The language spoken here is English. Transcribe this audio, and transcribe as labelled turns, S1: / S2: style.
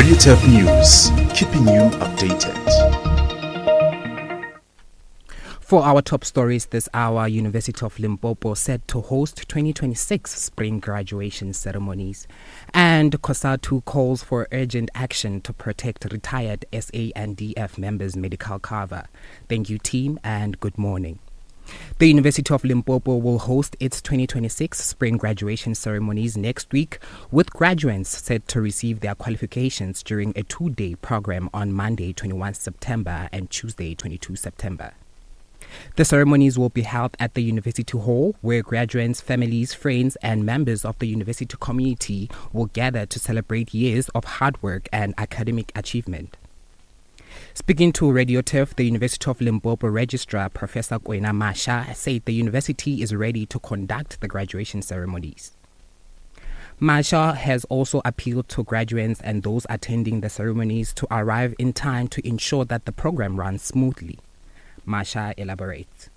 S1: Radio Turf News, keeping you updated.
S2: For our top stories this hour, University of Limpopo set to host 2026 spring graduation ceremonies. And COSATU calls for urgent action to protect retired SANDF members' medical cover. Thank you, team, and good morning. The University of Limpopo will host its 2026 spring graduation ceremonies next week, with graduates set to receive their qualifications during a 2-day program on Monday, 21 September and Tuesday, 22 September. The ceremonies will be held at the University Hall, where graduates, families, friends, and members of the university community will gather to celebrate years of hard work and academic achievement. Speaking to Radio Turf, the University of Limpopo Registrar, Professor Kwena Masha, said the university is ready to conduct the graduation ceremonies. Masha has also appealed to graduates and those attending the ceremonies to arrive in time to ensure that the program runs smoothly. Masha elaborates.